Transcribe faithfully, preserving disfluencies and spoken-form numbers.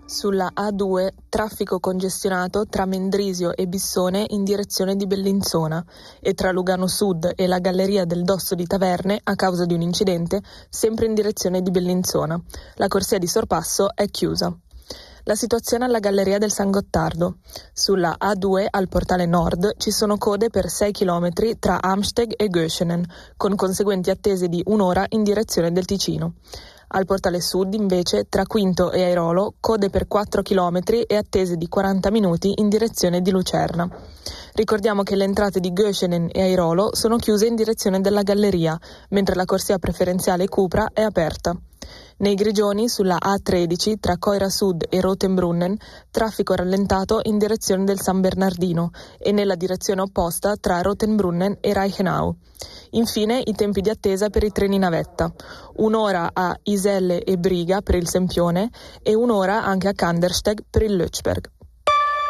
Sulla A due, traffico congestionato tra Mendrisio e Bissone in direzione di Bellinzona e tra Lugano Sud e la Galleria del Dosso di Taverne a causa di un incidente, sempre in direzione di Bellinzona. La corsia di sorpasso è chiusa. La situazione alla Galleria del San Gottardo. Sulla A due al portale nord ci sono code per sei chilometri tra Amsteg e Göschenen, con conseguenti attese di un'ora in direzione del Ticino. Al portale sud, invece, tra Quinto e Airolo, code per quattro chilometri e attese di quaranta minuti in direzione di Lucerna. Ricordiamo che le entrate di Göschenen e Airolo sono chiuse in direzione della Galleria, mentre la corsia preferenziale Cupra è aperta. Nei Grigioni, sulla A tredici, tra Coira Sud e Rotenbrunnen, traffico rallentato in direzione del San Bernardino e nella direzione opposta tra Rotenbrunnen e Reichenau. Infine, i tempi di attesa per i treni navetta. Un'ora a Iselle e Briga per il Sempione e un'ora anche a Kandersteg per il Lötschberg.